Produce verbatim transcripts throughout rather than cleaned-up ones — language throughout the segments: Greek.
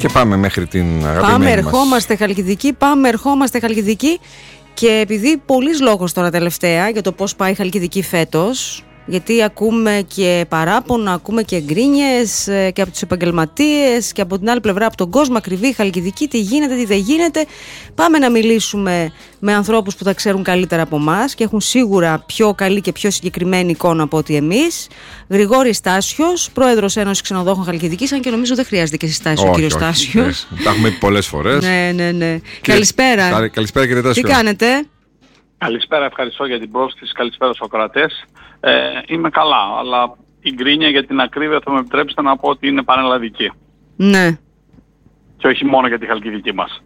Και πάμε μέχρι την αγαπημένη Πάμε, μας. ερχόμαστε Χαλκιδική, πάμε, ερχόμαστε Χαλκιδική. Και επειδή πολλής λόγος τώρα τελευταία για το πώς πάει η Χαλκιδική φέτος, γιατί ακούμε και παράπονα, ακούμε και γκρίνιες και από τους επαγγελματίες και από την άλλη πλευρά από τον κόσμο, ακριβή η Χαλκιδική, τι γίνεται, τι δεν γίνεται. Πάμε να μιλήσουμε με ανθρώπους που τα ξέρουν καλύτερα από εμάς και έχουν σίγουρα πιο καλή και πιο συγκεκριμένη εικόνα από ότι εμείς. Γρηγόρης Στάσιος, πρόεδρος Ένωσης Ξενοδόχων Χαλκιδικής, αν και νομίζω δεν χρειάζεται και συστάσεις ο κύριος Στάσιος. Τα έχουμε πει πολλές φορές. Ναι, ναι, ναι. Και... Καλησπέρα. Καλησπέρα κύριε Στάσιο. Τι κάνετε? Καλησπέρα, ευχαριστώ για την πρόσκληση. Καλησπέρα στους ακροατές. Ε, είμαι καλά, αλλά η γκρίνια για την ακρίβεια θα με επιτρέψετε να πω ότι είναι πανελλαδική. Ναι. Και όχι μόνο για τη Χαλκιδική μας.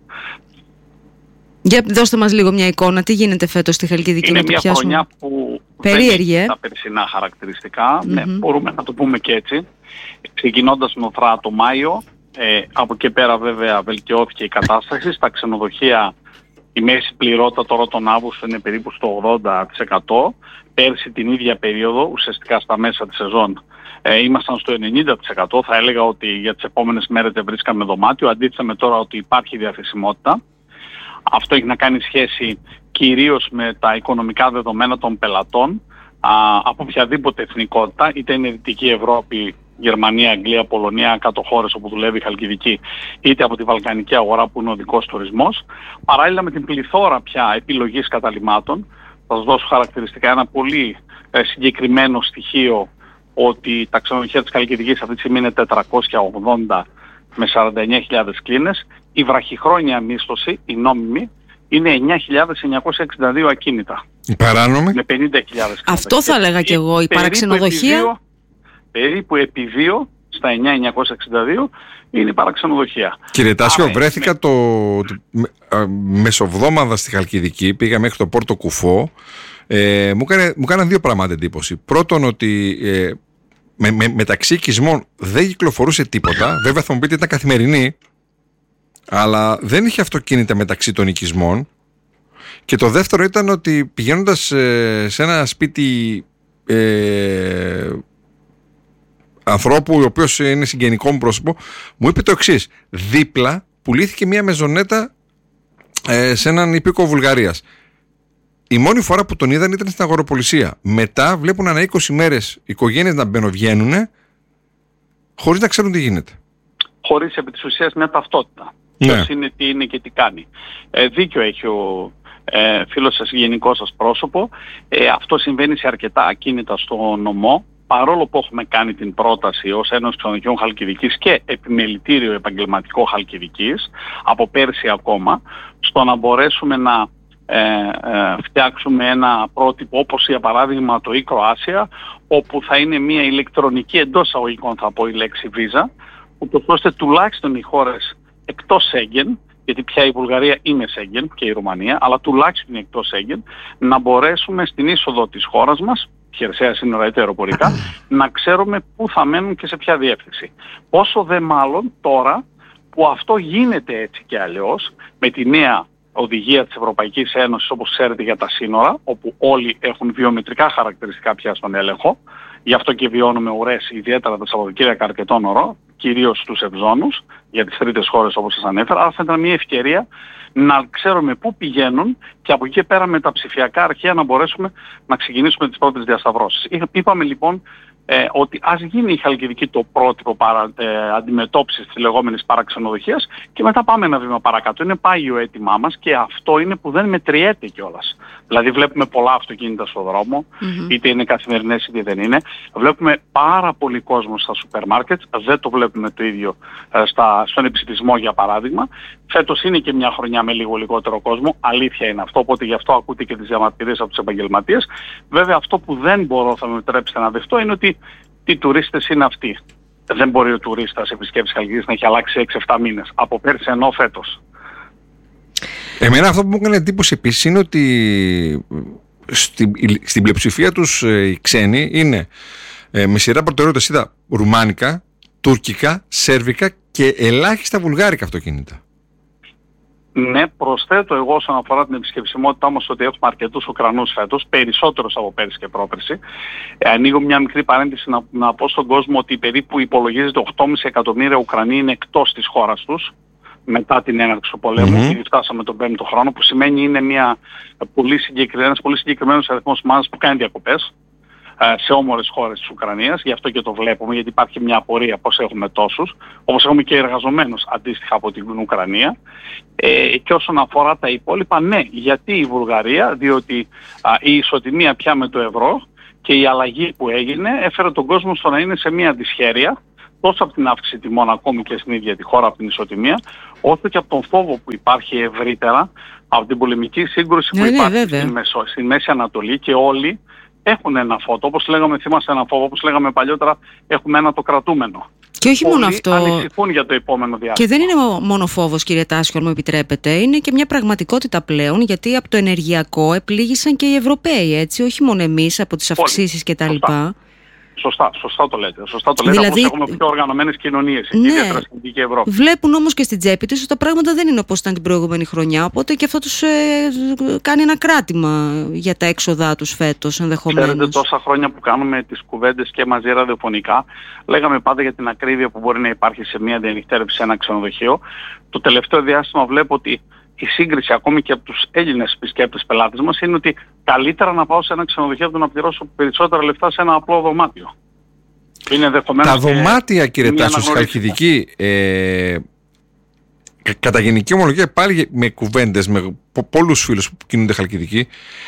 Για δώστε μας λίγο μια εικόνα, τι γίνεται φέτος στη Χαλκιδική? Είναι να το μια πιάσουμε. χρονιά που περίεργη, δεν έχει ε? τα περσινά χαρακτηριστικά, Mm-hmm. ναι, μπορούμε να το πούμε και έτσι. Ξεκινώντας νοθρά το Μάιο, ε, από εκεί πέρα βέβαια βελτιώθηκε η κατάσταση. Στα ξενοδοχεία η μέση πληρότητα τώρα τον Αύγουστο είναι περίπου στο ογδόντα τοις εκατό. Πέρσι την ίδια περίοδο, ουσιαστικά στα μέσα της σεζόν, ε, ήμασταν στο ενενήντα τοις εκατό. Θα έλεγα ότι για τις επόμενες μέρες δεν βρίσκαμε δωμάτιο. Αντίθετα με τώρα ότι υπάρχει διαθεσιμότητα. Αυτό έχει να κάνει σχέση κυρίως με τα οικονομικά δεδομένα των πελατών α, από οποιαδήποτε εθνικότητα, είτε είναι Δυτική Ευρώπη, Γερμανία, Αγγλία, Πολωνία, κάτω χώρες όπου δουλεύει η Χαλκιδική, είτε από τη βαλκανική αγορά που είναι ο δικός τουρισμός. Παράλληλα με την πληθώρα πια επιλογής καταλυμάτων, θα σας δώσω χαρακτηριστικά ένα πολύ ε, συγκεκριμένο στοιχείο ότι τα ξενοδοχεία της Χαλκιδικής αυτή τη στιγμή είναι τετρακόσια ογδόντα με σαράντα εννιά χιλιάδες κλίνες. Η βραχυχρόνια μίσθωση, η νόμιμη, είναι εννιά χιλιάδες εννιακόσια εξήντα δύο ακίνητα. Η παράνομη? Με πενήντα χιλιάδες. Αυτό θα έλεγα και εγώ, η παραξενοδοχεία. Περίπου επί δύο στα εννιά χιλιάδες εννιακόσια εξήντα δύο είναι η παραξενοδοχεία. Κύριε Τάσιο, Άρα, βρέθηκα με... το, το ε, μεσοβδόμαδα στη Χαλκιδική, πήγα μέχρι το Πόρτο Κουφό. Ε, μου, έκανε, μου έκαναν δύο πράγματα εντύπωση. Πρώτον, ότι ε, με, με, μεταξύ οικισμών δεν κυκλοφορούσε τίποτα. Βέβαια θα μου πείτε ήταν καθημερινή, αλλά δεν είχε αυτοκίνητα μεταξύ των οικισμών. Και το δεύτερο ήταν ότι πηγαίνοντας ε, σε ένα σπίτι ε, ανθρώπου ο οποίος είναι συγγενικό μου πρόσωπο, μου είπε το εξής: δίπλα πουλήθηκε μια μεζονέτα ε, σε έναν υπήκο Βουλγαρίας. Η μόνη φορά που τον είδαν ήταν στην αγοροπολισία. Μετά βλέπουν ανά είκοσι μέρες οικογένειες να μπαινοβγαίνουν χωρίς να ξέρουν τι γίνεται. Χωρίς επί της ουσίας μια ταυτότητα. Ναι. Ποιος είναι, τι είναι και τι κάνει. Ε, δίκιο έχει ο ε, φίλος σας, γενικό σας πρόσωπο. Ε, αυτό συμβαίνει σε αρκετά ακίνητα στο νομό. Παρόλο που έχουμε κάνει την πρόταση ως Ένωση Ξενοδοχείων Χαλκιδικής και επιμελητήριο επαγγελματικό Χαλκιδικής, από πέρσι ακόμα, στο να μπορέσουμε να ε, ε, φτιάξουμε ένα πρότυπο όπως για παράδειγμα το e-Croatia, όπου θα είναι μια ηλεκτρονική εντός αγωγικών, θα πω η λέξη Visa, ούτως ώστε τουλάχιστον οι χώρες εκτός Σέγγεν, γιατί πια η Βουλγαρία είναι Σέγγεν και η Ρουμανία, αλλά τουλάχιστον είναι εκτός Σέγγεν, να μπορέσουμε στην είσοδο της χώρας μας, χερσαία σύνορα είτε αεροπορικά, να ξέρουμε πού θα μένουν και σε ποια διεύθυνση. Πόσο δε μάλλον τώρα που αυτό γίνεται έτσι και αλλιώς, με τη νέα οδηγία της Ευρωπαϊκής Ένωσης, όπως ξέρετε, για τα σύνορα, όπου όλοι έχουν βιομετρικά χαρακτηριστικά πια στον έλεγχο, γι' αυτό και βιώνουμε ουρές, ιδιαίτερα τα Σαββατοκύριακα αρκετών ωρών, κυρίως στους ευζώνους, για τις τρίτες χώρες όπως σας ανέφερα, αλλά θα ήταν μια ευκαιρία να ξέρουμε πού πηγαίνουν και από εκεί και πέρα με τα ψηφιακά αρχεία να μπορέσουμε να ξεκινήσουμε τις πρώτες διασταυρώσεις. Είπαμε λοιπόν ε, ότι ας γίνει η Χαλκιδική το πρότυπο παρα, ε, αντιμετώπισης της λεγόμενης παραξενοδοχείας και μετά πάμε ένα βήμα παρακάτω. Είναι πάγιο αίτημά μας και αυτό είναι που δεν μετριέται κιόλας. Δηλαδή βλέπουμε πολλά αυτοκίνητα στον δρόμο, mm-hmm. είτε είναι καθημερινές είτε δεν είναι. Βλέπουμε πάρα πολύ κόσμο στα σούπερ μάρκετ, δεν το βλέπουμε το ίδιο ε, στα, στον εψηφισμό για παράδειγμα. Φέτος είναι και μια χρονιά με λίγο λιγότερο κόσμο, αλήθεια είναι αυτό, οπότε γι' αυτό ακούτε και τις διαμαρτυρίες από τους επαγγελματίες. Βέβαια αυτό που δεν μπορώ, θα με επιτρέψετε να δεχτώ, είναι ότι τι τουρίστες είναι αυτοί. Δεν μπορεί ο τουρίστας επισκέπτης Χαλκιδικής να έχει αλλάξει έξι εφτά μήνες, από πέρσι ενώ φέτος. Εμένα αυτό που μου έκανε εντύπωση επίσης είναι ότι στην, στην πλειοψηφία τους ε, οι ξένοι είναι ε, με σειρά προτεραιότητας, είδα ρουμάνικα, τουρκικά, σέρβικα και ελάχιστα βουλγάρικα αυτοκίνητα. Ναι, προσθέτω εγώ όσον αφορά την επισκεψιμότητά μας ότι έχουμε αρκετούς Ουκρανούς φέτος, περισσότερους από πέρυσι και πρόπερσι. Ε, ανοίγω μια μικρή παρένθεση να, να πω στον κόσμο ότι περίπου υπολογίζεται οκτώ κόμμα πέντε εκατομμύρια Ουκρανοί είναι εκτός της χώρας τους μετά την έναρξη του πολέμου. Mm-hmm. Ήδη φτάσαμε τον πέμπτο χρόνο, που σημαίνει είναι μια πολύ συγκεκριμένος, πολύ συγκεκριμένος αριθμός μάζας που κάνει διακοπές σε όμορες χώρες της Ουκρανίας, γι' αυτό και το βλέπουμε, γιατί υπάρχει μια απορία πώς έχουμε τόσους, όπως έχουμε και εργαζομένους αντίστοιχα από την Ουκρανία. Ε, και όσον αφορά τα υπόλοιπα, ναι, γιατί η Βουλγαρία, διότι α, η ισοτιμία πια με το ευρώ και η αλλαγή που έγινε έφερε τον κόσμο στο να είναι σε μια δυσχέρεια, τόσο από την αύξηση τιμών ακόμη και στην ίδια τη χώρα από την ισοτιμία, όσο και από τον φόβο που υπάρχει ευρύτερα από την πολεμική σύγκρουση που ναι, υπάρχει ναι, στη, Μεσο, στη Μέση Ανατολή, και όλοι έχουν ένα φώτο, όπως λέγαμε, θυμάστε ένα φόβο, όπως λέγαμε παλιότερα, έχουμε ένα το κρατούμενο. Και όχι όλοι μόνο αυτό. Ανησυχούν για το επόμενο διάστημα. Και δεν είναι μόνο φόβος, κύριε Τάσιο, αν μου επιτρέπετε, είναι και μια πραγματικότητα πλέον, γιατί από το ενεργειακό επλήγησαν και οι Ευρωπαίοι, έτσι, όχι μόνο εμείς από τις αυξήσεις κτλ. Σωστά, σωστά το λέτε. Σωστά το λέτε, δηλαδή, έχουμε πιο οργανωμένες κοινωνίες, ναι, ιδιαίτερα στην Δυτική Ευρώπη. Βλέπουν όμως και στην τσέπη τους ότι τα πράγματα δεν είναι όπως ήταν την προηγούμενη χρονιά, οπότε και αυτό τους ε, κάνει ένα κράτημα για τα έξοδά τους φέτος ενδεχομένως. Ξέρετε, τόσα χρόνια που κάνουμε τις κουβέντες και μαζί ραδιοφωνικά, λέγαμε πάντα για την ακρίβεια που μπορεί να υπάρχει σε μια διανυκτέρευση σε ένα ξενοδοχείο. Το τελευταίο διάστημα βλέπω ότι η σύγκριση ακόμη και από τους Έλληνες επισκέπτες πελάτες μας είναι ότι καλύτερα να πάω σε ένα ξενοδοχείο από το να πληρώσω περισσότερα λεφτά σε ένα απλό δωμάτιο. Είναι τα δωμάτια, κύριε Τάσο, στη Χαλκιδική, ε, κατά γενική ομολογία, πάλι με κουβέντες με πολλούς φίλους που κινούνται Χαλκιδική,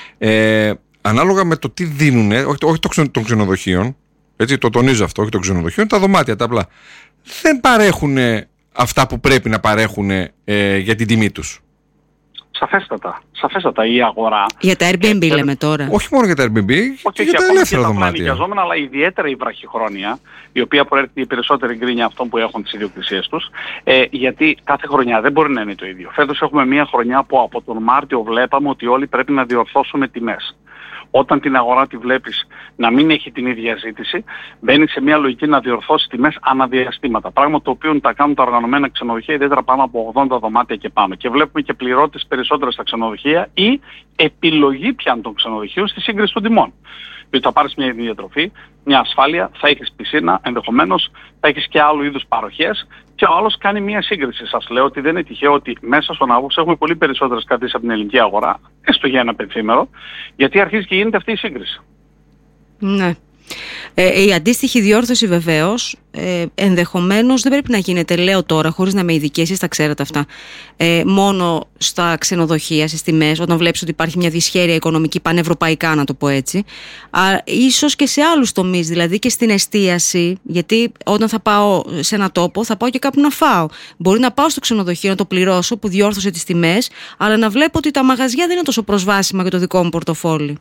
ε, ανάλογα με το τι δίνουν, όχι, όχι των ξενοδοχείων, έτσι, το τονίζω αυτό, όχι των ξενοδοχείων, τα δωμάτια τα απλά δεν παρέχουν αυτά που πρέπει να παρέχουν ε, για την τιμή τους. Σαφέστατα, σαφέστατα η αγορά. Για τα Airbnb ε, λέμε τώρα. Όχι μόνο για τα Airbnb, όχι, και για τα ελεύθερα δωμάτια. Αλλά ιδιαίτερα η βραχυχρόνια, η οποία προέρχεται η περισσότερη γκρίνια αυτών που έχουν τις ιδιοκτησίες τους, ε, γιατί κάθε χρονιά δεν μπορεί να είναι το ίδιο. Φέτος έχουμε μια χρονιά που από τον Μάρτιο βλέπαμε ότι όλοι πρέπει να διορθώσουμε τιμές. Όταν την αγορά τη βλέπεις να μην έχει την ίδια ζήτηση, μπαίνει σε μια λογική να διορθώσει τιμές αναδιαστήματα. Πράγμα το οποίο τα κάνουν τα οργανωμένα ξενοδοχεία, ιδιαίτερα πάνω από ογδόντα δωμάτια και πάνω. Και βλέπουμε και πληρώτες περισσότερα στα ξενοδοχεία ή επιλογή πιαν των ξενοδοχείων στη σύγκριση των τιμών. Διότι θα πάρεις μια διατροφή, μια ασφάλεια, θα έχεις πισίνα, ενδεχομένως θα έχεις και άλλου είδους παροχές, και ο άλλος κάνει μια σύγκριση. Σας λέω ότι δεν είναι τυχαίο ότι μέσα στον Αύγουστο έχουμε πολύ περισσότερες κρατήσεις από την ελληνική αγορά, έστω για ένα πενθήμερο, γιατί αρχίζει και γίνεται αυτή η σύγκριση. Ναι. Ε, η αντίστοιχη διόρθωση βεβαίως ε, ενδεχομένως δεν πρέπει να γίνεται, λέω τώρα, χωρίς να είμαι ειδική, εσείς τα ξέρετε αυτά, ε, μόνο στα ξενοδοχεία, στις τιμές, όταν βλέπεις ότι υπάρχει μια δυσχέρεια οικονομική πανευρωπαϊκά, να το πω έτσι, α, ίσως και σε άλλους τομείς, δηλαδή και στην εστίαση, γιατί όταν θα πάω σε ένα τόπο θα πάω και κάπου να φάω. Μπορεί να πάω στο ξενοδοχείο να το πληρώσω που διόρθωσε τις τιμές, αλλά να βλέπω ότι τα μαγαζιά δεν είναι τόσο προσβάσιμα για το δικό μου πορτοφόλι.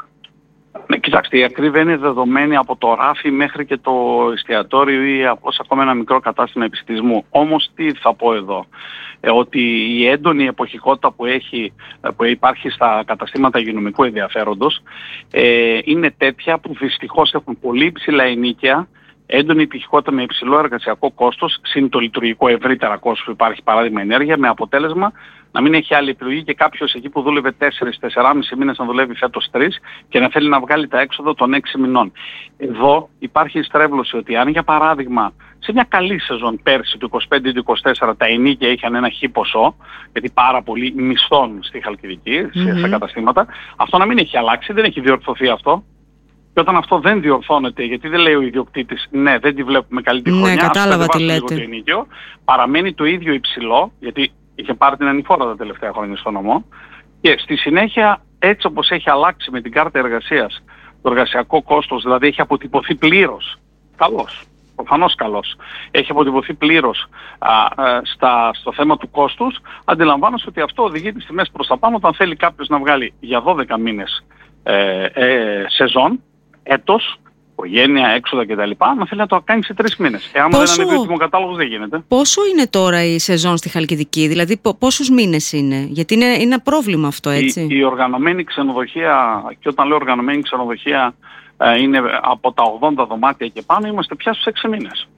Ναι, κοιτάξτε, η ακρίβεια είναι δεδομένη από το ράφι μέχρι και το εστιατόριο ή απλώς ακόμα ένα μικρό κατάστημα επιστημισμού. Όμως τι θα πω εδώ, ε, ότι η έντονη εποχικότητα που, έχει, που υπάρχει στα καταστήματα υγειονομικού ενδιαφέροντος ε, είναι τέτοια που δυστυχώς έχουν πολύ υψηλά ενοίκια, έντονη εποχικότητα με υψηλό εργασιακό κόστος, συν το λειτουργικό ευρύτερα κόστος που υπάρχει, παράδειγμα ενέργεια, με αποτέλεσμα να μην έχει άλλη επιλογή και κάποιος εκεί που δούλευε τέσσερα με τεσσεράμισι μήνες να δουλεύει φέτος τρεις και να θέλει να βγάλει τα έξοδα των έξι μηνών. Εδώ υπάρχει η στρέβλωση ότι αν για παράδειγμα σε μια καλή σεζόν πέρσι του είκοσι πέντε ή του είκοσι τέσσερα τα ενοίκια είχαν ένα χι ποσό, γιατί πάρα πολλοί μισθών στη Χαλκιδική, mm-hmm. σε καταστήματα, αυτό να μην έχει αλλάξει, δεν έχει διορθωθεί αυτό. Και όταν αυτό δεν διορθώνεται, γιατί δεν λέει ο ιδιοκτήτης, ναι, δεν τη βλέπουμε καλή τη χρονιά, ναι, κατάλαβα τι λέτε. Το ενοίκιο, παραμένει το ίδιο υψηλό, γιατί είχε πάρει την ανηφόρα τα τελευταία χρόνια στο νομό, και στη συνέχεια, έτσι όπως έχει αλλάξει με την κάρτα εργασίας το εργασιακό κόστος, δηλαδή έχει αποτυπωθεί πλήρως, καλώς, προφανώς καλώς, έχει αποτυπωθεί πλήρως α, α, στα, στο θέμα του κόστους, αντιλαμβάνομαι ότι αυτό οδηγεί τις τιμές προς τα πάνω όταν θέλει κάποιος να βγάλει για δώδεκα μήνες ε, ε, σεζόν, έτος, οικογένεια, έξοδα κτλ. Να θέλει να το κάνει σε τρεις μήνες. Εάν πόσο... δεν ανέβει ο τιμοκατάλογος δεν γίνεται. Πόσο είναι τώρα η σεζόν στη Χαλκιδική, δηλαδή πόσους μήνες είναι, γιατί είναι, είναι ένα πρόβλημα αυτό, έτσι. Η, η οργανωμένη ξενοδοχεία, και όταν λέω οργανωμένη ξενοδοχεία ε, είναι από τα ογδόντα δωμάτια και πάνω, είμαστε πια στους έξι μήνες.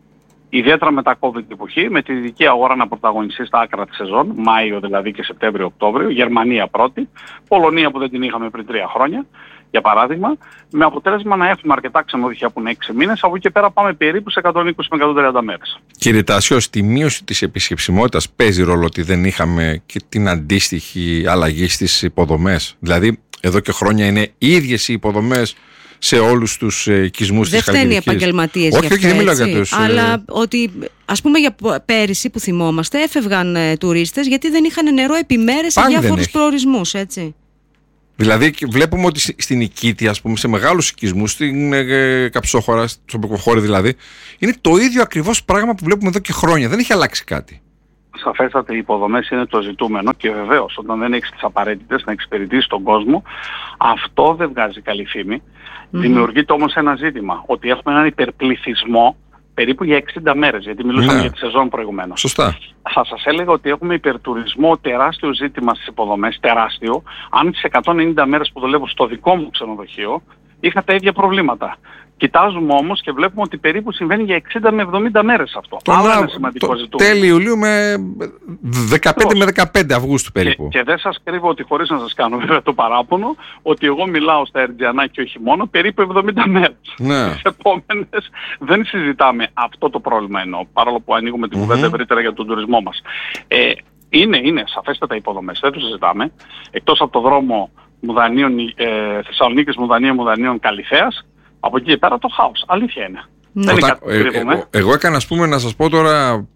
Ιδιαίτερα με τα COVID εποχή, με τη δυτική αγορά να πρωταγωνιστεί στα άκρα της σεζόν, Μάιο δηλαδή και Σεπτέμβριο-Οκτώβριο, Γερμανία πρώτη, Πολωνία που δεν την είχαμε πριν τρία χρόνια, για παράδειγμα, με αποτέλεσμα να έχουμε αρκετά ξενοδοχεία που είναι έξι μήνες, από εκεί και πέρα πάμε περίπου σε εκατόν είκοσι με εκατόν τριάντα μέρες. Κύριε Τάσιο, στη μείωση της επισκεψιμότητας παίζει ρόλο ότι δεν είχαμε και την αντίστοιχη αλλαγή στις υποδομές? Δηλαδή, εδώ και χρόνια είναι οι ίδιες οι υποδομές σε όλους τους οικισμούς της Χαλκιδικής. Δεν φταίνει οι επαγγελματίες για αυτό, δεν μιλάω για τους... αλλά ότι ας πούμε για πέρυσι που θυμόμαστε έφευγαν ε, τουρίστες γιατί δεν είχαν νερό επί μέρες σε διάφορους προορισμούς, έτσι. Δηλαδή βλέπουμε ότι στην Νικήτη, ας πούμε, σε μεγάλους οικισμούς, στην ε, Καψόχωρα, στον Πεκοχώρη δηλαδή, είναι το ίδιο ακριβώς πράγμα που βλέπουμε εδώ και χρόνια. Δεν έχει αλλάξει κάτι. Σαφέστατα οι υποδομές είναι το ζητούμενο και βεβαίως όταν δεν έχεις τις απαραίτητες να εξυπηρετήσεις τον κόσμο, αυτό δεν βγάζει καλή φήμη. Mm-hmm. Δημιουργείται όμως ένα ζήτημα, ότι έχουμε έναν υπερπληθυσμό περίπου για εξήντα μέρες, γιατί μιλούσαμε ναι. για τη σεζόν προηγουμένως. Σωστά. Θα σας έλεγα ότι έχουμε υπερτουρισμό, τεράστιο ζήτημα στις υποδομές, τεράστιο. Αν τις εκατόν ενενήντα μέρες που δουλεύω στο δικό μου ξενοδοχείο, είχα τα ίδια προβλήματα. Κοιτάζουμε όμως και βλέπουμε ότι περίπου συμβαίνει για εξήντα με εβδομήντα μέρες αυτό. Άλλο ένα σημαντικό ζητούμενο. Τέλη Ιουλίου με δεκαπέντε με δεκαπέντε Αυγούστου περίπου. Και, και δεν σας κρύβω ότι, χωρίς να σας κάνω βέβαια το παράπονο, ότι εγώ μιλάω στα Ερτζιανά και όχι μόνο περίπου εβδομήντα μέρες. Ναι. Τις επόμενες δεν συζητάμε αυτό το πρόβλημα εννοώ, παρόλο που ανοίγουμε την κουβέντα mm-hmm. ευρύτερα για τον τουρισμό μας. Ε, είναι, είναι σαφέστατα υποδομές, δεν το συζητάμε. Εκτός από το δρόμο Μουδανίων, ε, Θεσσαλονίκης Μουδανίων Μουδανίων Καλυθέας, από εκεί και πέρα το χάος. Αλήθεια είναι. Δεν είναι κάτι ε, ε, εγώ, εγώ έκανα, ας πούμε, να σας πω τώρα,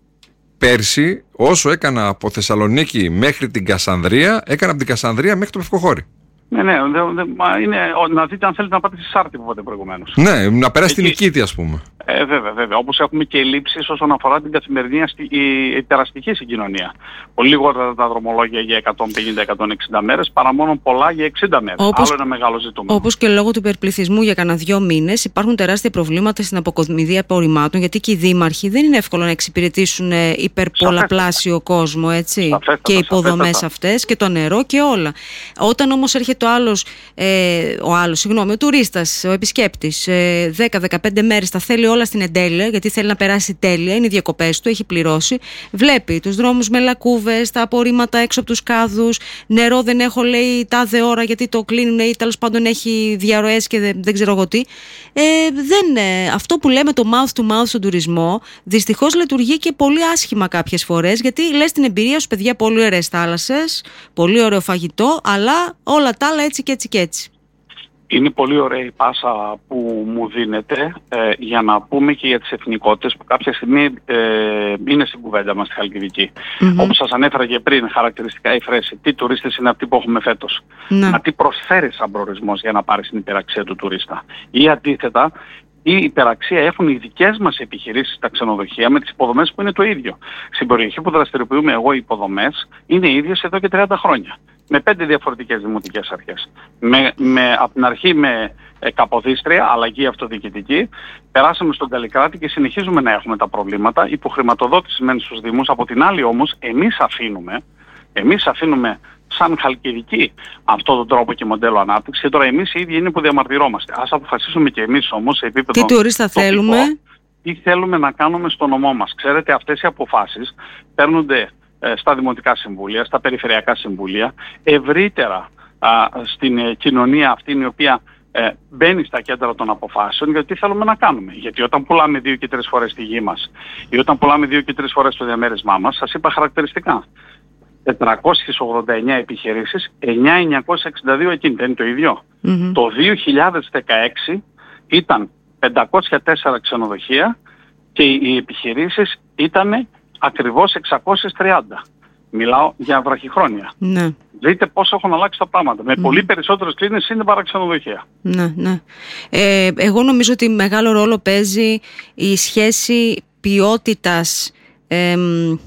πέρσι, όσο έκανα από Θεσσαλονίκη μέχρι την Κασανδρία, έκανα από την Κασανδρία μέχρι το Πευκοχώρη. Ναι, ναι, δε, δε, είναι, να δείτε αν θέλετε να πάτε στη Σάρτη που είπατε προηγουμένως. Ναι, να περάσει την Νικήτη, ας πούμε. Ε, βέβαια, βέβαια. Όπως έχουμε και ελλείψεις όσον αφορά την καθημερινή η, η τεραστική συγκοινωνία. Πολύ λιγότερα τα δρομολόγια για εκατόν πενήντα με εκατόν εξήντα μέρες, παρά μόνο πολλά για εξήντα μέρες. Όπως, άλλο ένα μεγάλο ζήτημα. Όπως και λόγω του υπερπληθυσμού για κανένα δύο μήνες υπάρχουν τεράστια προβλήματα στην αποκομιδή απορριμμάτων, γιατί και οι δήμαρχοι δεν είναι εύκολο να εξυπηρετήσουν υπερπολαπλάσιο κόσμο, έτσι. Σαφέστατα, και οι υποδομές αυτές και το νερό και όλα. Όταν όμως έρχεται ο άλλος, ε, ο άλλος, συγγνώμη, ο τουρίστας, ο επισκέπτης, ε, δέκα με δεκαπέντε μέρες τα θέλει όλα στην εντέλεια, γιατί θέλει να περάσει τέλεια, είναι οι διακοπές του, έχει πληρώσει. Βλέπει τους δρόμους με λακκούβες, τα απορρίμματα έξω από τους κάδους, νερό δεν έχω, λέει, τάδε ώρα γιατί το κλείνουν ή τέλος πάντων έχει διαρροές και δεν, δεν ξέρω εγώ τι. Ε, δεν, ε, αυτό που λέμε το mouth to mouth στον τουρισμό, δυστυχώς λειτουργεί και πολύ άσχημα κάποιες φορές, γιατί λες την εμπειρία σου, παιδιά, πολύ ωραίες θάλασσες, πολύ ωραίο φαγητό, αλλά όλα τα άλλα έτσι και έτσι και έτσι. Είναι πολύ ωραία η πάσα που μου δίνεται ε, για να πούμε και για τις εθνικότητες που κάποια στιγμή ε, είναι στην κουβέντα μας στη Χαλκιδική. Mm-hmm. Όπως σας ανέφερα και πριν, χαρακτηριστικά η φρέση. Τι τουρίστες είναι αυτοί που έχουμε φέτος. Mm-hmm. Μα τι προσφέρει σαν προορισμός για να πάρει την υπεραξία του τουρίστα. Ή αντίθετα, η υπεραξία έχουν οι δικές μας επιχειρήσεις στα ξενοδοχεία με τις υποδομές που είναι το ίδιο. Στην περιοχή που δραστηριοποιούμε εγώ οι υποδομές είναι οι ίδιες εδώ και τριάντα χρόνια. Με πέντε διαφορετικές δημοτικές αρχές. Με, με, από την αρχή με ε, Καποδίστρια, αλλαγή αυτοδιοικητική, περάσαμε στον Καλλικράτη και συνεχίζουμε να έχουμε τα προβλήματα. Υποχρηματοδότηση μένει στους Δήμους. Από την άλλη όμως, εμείς αφήνουμε, εμείς αφήνουμε σαν Χαλκιδική αυτόν τον τρόπο και μοντέλο ανάπτυξης και τώρα εμείς οι ίδιοι είναι που διαμαρτυρόμαστε. Ας αποφασίσουμε και εμείς όμως σε επίπεδο τι τουρίστα θέλουμε, τι θέλουμε να κάνουμε στο νομό μας. Ξέρετε, αυτές οι αποφάσεις παίρνονται στα Δημοτικά Συμβούλια, στα Περιφερειακά Συμβούλια, ευρύτερα α, στην ε, κοινωνία αυτή η οποία ε, μπαίνει στα κέντρα των αποφάσεων για τι θέλουμε να κάνουμε. Γιατί όταν πουλάμε δύο και τρεις φορές τη γη μας ή όταν πουλάμε δύο και τρεις φορές το διαμέρισμά μας, σας είπα χαρακτηριστικά. τετρακόσιες ογδόντα εννέα επιχειρήσεις, εννιά χιλιάδες εννιακόσια εξήντα δύο εκείνη, δεν είναι το ίδιο. Mm-hmm. Το δύο χιλιάδες δεκαέξι ήταν πεντακόσια τέσσερα ξενοδοχεία και οι επιχειρήσεις ήταν ακριβώς εξακόσιες τριάντα. Μιλάω για βραχυχρόνια. Ναι. Δείτε πώς έχουν αλλάξει τα πράγματα. Με ναι. πολύ περισσότερες κλίνες είναι παρά ξενοδοχεία. Ναι, ναι. Ε, εγώ νομίζω ότι μεγάλο ρόλο παίζει η σχέση ποιότητας, ε,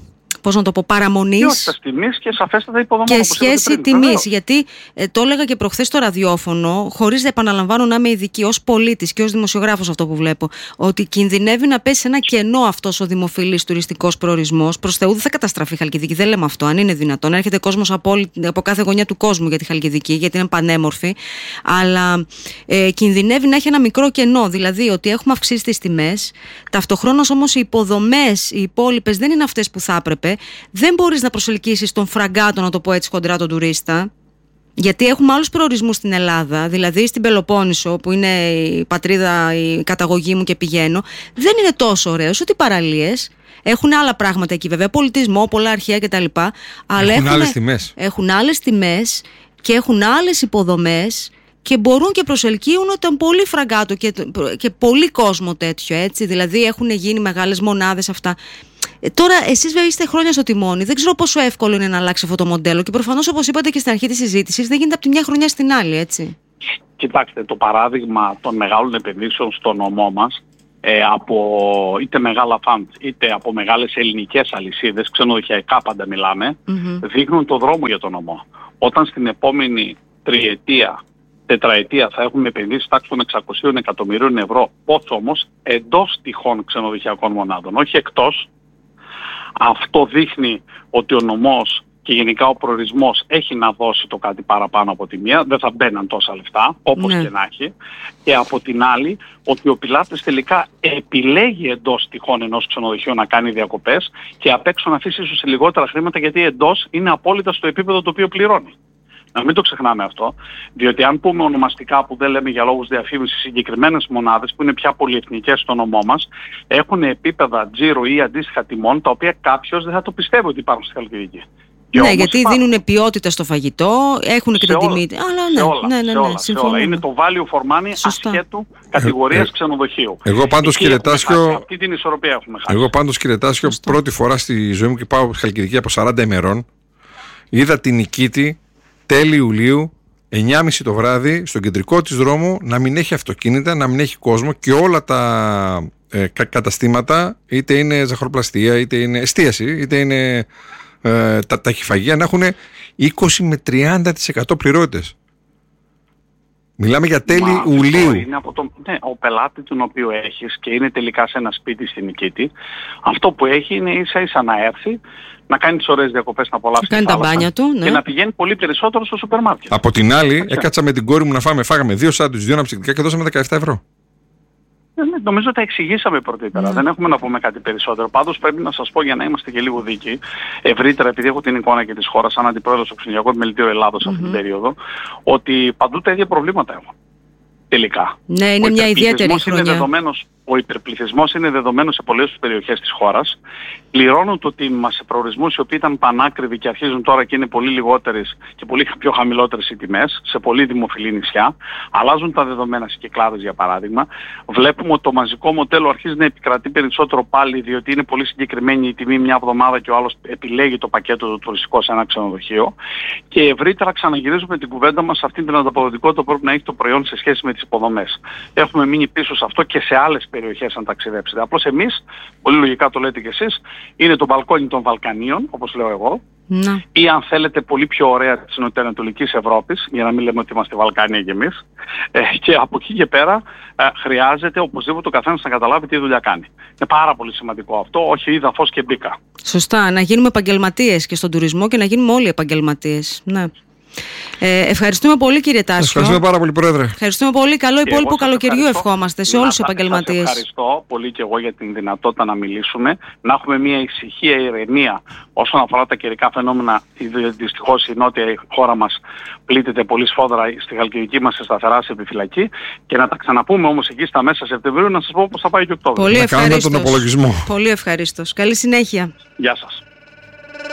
πώς να το πω, παραμονής. Ποιότητας τιμής και σαφέστατα υποδομών. Και σχέση τιμής. Γιατί ε, το έλεγα και προχθές στο ραδιόφωνο, χωρίς να επαναλαμβάνω να είμαι ειδική, ως πολίτης και ως δημοσιογράφος αυτό που βλέπω, ότι κινδυνεύει να πέσει ένα κενό αυτός ο δημοφιλής τουριστικός προορισμός. Προς Θεού δεν θα καταστραφεί η Χαλκιδική, δεν λέμε αυτό. Αν είναι δυνατόν, έρχεται κόσμος από, από κάθε γωνιά του κόσμου για τη Χαλκιδική, γιατί είναι πανέμορφη. Αλλά ε, κινδυνεύει να έχει ένα μικρό κενό. Δηλαδή ότι έχουμε αυξήσει τις τιμές, ταυτοχρόνως όμως οι υποδομές, οι υπόλοιπες δεν είναι αυτές που θα έπρεπε. Δεν μπορείς να προσελκύσεις τον φραγκάτο, να το πω έτσι χοντρά, τον τουρίστα. Γιατί έχουμε άλλους προορισμούς στην Ελλάδα, δηλαδή στην Πελοπόννησο, που είναι η πατρίδα, η καταγωγή μου και πηγαίνω, δεν είναι τόσο ωραίος, ούτε οι παραλίες. Έχουν άλλα πράγματα εκεί βέβαια, πολιτισμό, πολλά αρχαία κτλ. Αλλά έχουν άλλες τιμές. Έχουν άλλες τιμές και έχουν άλλες υποδομές και μπορούν και προσελκύουν όταν πολύ φραγκάτο και, και πολύ κόσμο τέτοιο, έτσι. Δηλαδή έχουν γίνει μεγάλες μονάδες αυτά. Ε, τώρα, εσείς βέβαια είστε χρόνια στο τιμόνι. Δεν ξέρω πόσο εύκολο είναι να αλλάξει αυτό το μοντέλο. Και προφανώς, όπως είπατε και στην αρχή της συζήτησης, δεν γίνεται από τη μια χρονιά στην άλλη, έτσι. Κοιτάξτε, το παράδειγμα των μεγάλων επενδύσεων στο νομό μας, ε, από είτε μεγάλα φαντ είτε από μεγάλες ελληνικές αλυσίδες, ξενοδοχειακά πάντα μιλάμε, mm-hmm. δείχνουν το δρόμο για τον νομό. Όταν στην επόμενη τριετία, τετραετία θα έχουμε επενδύσει τάξη των εξακοσίων εκατομμυρίων ευρώ, πώς όμως εντός τυχών ξενοδοχειακών μονάδων, όχι εκτός. Αυτό δείχνει ότι ο νομός και γενικά ο προορισμός έχει να δώσει το κάτι παραπάνω από τη μία, δεν θα μπαίναν τόσα λεφτά, όπως ναι. και να έχει. Και από την άλλη, ότι ο πιλάτης τελικά επιλέγει εντός τυχόν ενός ξενοδοχείου να κάνει διακοπές και απ' έξω να αφήσει ίσως λιγότερα χρήματα, γιατί εντός είναι απόλυτα στο επίπεδο το οποίο πληρώνει. Να μην το ξεχνάμε αυτό, διότι αν πούμε ονομαστικά, που δεν λέμε για λόγους διαφήμισης, συγκεκριμένες μονάδες που είναι πια πολυεθνικές στο νομό μας, έχουν επίπεδα τζίρο ή αντίστοιχα τιμών, τα οποία κάποιος δεν θα το πιστεύει ότι υπάρχουν στη Χαλκιδική. Και ναι, γιατί υπάρχουν. Δίνουν ποιότητα στο φαγητό, έχουν και την τιμή. Αλλά ναι, όλα, ναι, ναι, ναι, όλα, όλα. Είναι το value for money ασχέτου κατηγορίας ε, ξενοδοχείου. Εγώ πάντως, κύριε Τάσιο, αυτή την ισορροπία έχουμε χάσει. Εγώ πάντως, κύριε Τάσιο, πρώτη φορά στη ζωή μου και πάω στη Χαλκιδική από σαράντα ημερών, είδα την Νικήτη τέλη Ιουλίου, εννιά και μισή το βράδυ, στον κεντρικό της δρόμου, να μην έχει αυτοκίνητα, να μην έχει κόσμο και όλα τα ε, κα, καταστήματα, είτε είναι ζαχαροπλαστεία, είτε είναι εστίαση, είτε είναι ε, τα ταχυφαγεία, να έχουν είκοσι με τριάντα τοις εκατό πληρότητες. Μιλάμε για τέλη Μα, Ιουλίου. Είναι από το, ναι, ο πελάτη τον οποίο έχεις και είναι τελικά σε ένα σπίτι στην Νικήτη, αυτό που έχει είναι ίσα ίσα να έρθει, να κάνει τις ωραίες διακοπές, να απολαύσει κάνει τα μπάνια του, ναι. και να πηγαίνει πολύ περισσότερο στο σούπερ μάρκετ. Από την άλλη, έτσι. Έκατσα με την κόρη μου να φάμε, φάγαμε δύο σάντουιτς, δύο αναψυκτικά και δώσαμε δεκαεπτά ευρώ. Ναι, ναι, νομίζω τα εξηγήσαμε πρωτήτερα. Mm. Δεν έχουμε να πούμε κάτι περισσότερο. Πάντως πρέπει να σας πω, για να είμαστε και λίγο δίκαιοι, ευρύτερα, επειδή έχω την εικόνα και της χώρας, σαν αντιπρόεδρος του Ξενιακού Επιμελητείου Ελλάδος mm-hmm. αυτή την περίοδο, ότι παντού τα ίδια προβλήματα έχουν. Τελικά. Ναι, είναι μια ιδιαίτερη χρονιά. Είναι δεδομένος, ο υπερπληθυσμός είναι δεδομένος σε πολλές περιοχές της χώρας. Πληρώνουν το τίμημα σε προορισμούς οι οποίοι ήταν πανάκριβοι και αρχίζουν τώρα και είναι πολύ λιγότερες και πολύ πιο χαμηλότερες οι τιμές, σε πολύ δημοφιλή νησιά. Αλλάζουν τα δεδομένα στις Κυκλάδες, για παράδειγμα. Βλέπουμε ότι το μαζικό μοντέλο αρχίζει να επικρατεί περισσότερο πάλι, διότι είναι πολύ συγκεκριμένη η τιμή μια εβδομάδα και ο άλλος επιλέγει το πακέτο του τουριστικό σε ένα ξενοδοχείο. Και ευρύτερα ξαναγυρίζουμε την κουβέντα μας σε αυτήν την ανταποδοτικότητα που πρέπει να έχει το προϊόν σε σχέση με τις υποδομές. Έχουμε μείνει πίσω σε αυτό και σε άλλες περιοχές αν ταξιδέψετε. Απλώς εμείς, πολύ λογικά το λέτε κι εσείς, είναι το μπαλκόνι των Βαλκανίων, όπως λέω εγώ, να. Ή αν θέλετε πολύ πιο ωραία της νοτιοανατολικής Ευρώπης, για να μην λέμε ότι είμαστε Βαλκάνια κι εμείς, ε, και από εκεί και πέρα ε, χρειάζεται οπωσδήποτε ο καθένας να καταλάβει τι δουλειά κάνει. Είναι πάρα πολύ σημαντικό αυτό, όχι είδα φως και μπήκα. Σωστά, να γίνουμε επαγγελματίες και στον τουρισμό και να γίνουμε όλοι επαγγελματίες. Ναι. Ε, ευχαριστούμε πολύ, κύριε Τάσιο. Ευχαριστούμε πάρα πολύ, Πρόεδρε. Ευχαριστούμε πολύ. Καλό και υπόλοιπο καλοκαιριού ευχόμαστε σε όλους τους επαγγελματίες. Ευχαριστώ πολύ και εγώ για την δυνατότητα να μιλήσουμε. Να έχουμε μια ησυχία, ηρεμία όσον αφορά τα καιρικά φαινόμενα. Δυστυχώς η νότια χώρα μας πλήττεται πολύ σφόδρα. Στη Χαλκιδική μας σταθερά σε επιφυλακή. Και να τα ξαναπούμε όμως εκεί στα μέσα Σεπτεμβρίου, να σας πω πώς θα πάει και Οκτώβριο. Πολύ ευχαριστώ. Πολύ ευχαριστώ. Καλή συνέχεια. Γεια σας.